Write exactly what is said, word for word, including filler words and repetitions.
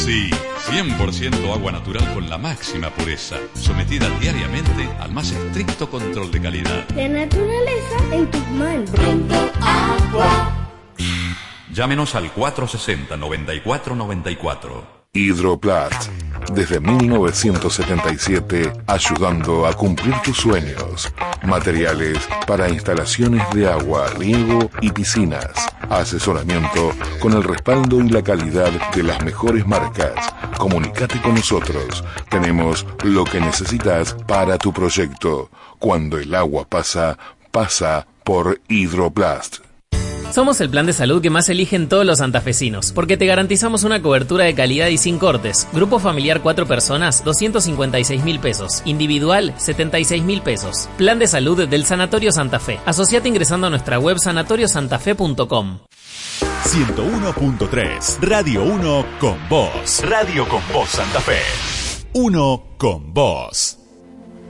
Sí, cien por ciento agua natural con la máxima pureza, sometida diariamente al más estricto control de calidad. La naturaleza en tus manos. Pronto Agua. Llámenos al cuatro sesenta, noventa y cuatro noventa y cuatro. Hidroplast, desde mil novecientos setenta y siete, ayudando a cumplir tus sueños. Materiales para instalaciones de agua, riego y piscinas. Asesoramiento con el respaldo y la calidad de las mejores marcas. Comunícate con nosotros. Tenemos lo que necesitas para tu proyecto. Cuando el agua pasa, pasa por Hidroplast. Somos el plan de salud que más eligen todos los santafesinos, porque te garantizamos una cobertura de calidad y sin cortes. Grupo familiar cuatro personas, doscientos cincuenta y seis mil pesos. Individual, setenta y seis mil pesos. Plan de salud del Sanatorio Santa Fe. Asociate ingresando a nuestra web sanatorio santa fe punto com. ciento uno punto tres, Radio uno con vos. Radio con vos Santa Fe. Uno con vos.